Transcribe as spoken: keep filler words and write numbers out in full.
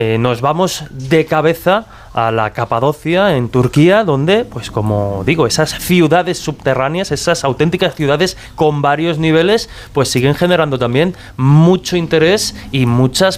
Eh, nos vamos de cabeza a la Capadocia, en Turquía, donde, pues como digo, esas ciudades subterráneas, esas auténticas ciudades con varios niveles, pues siguen generando también mucho interés y muchas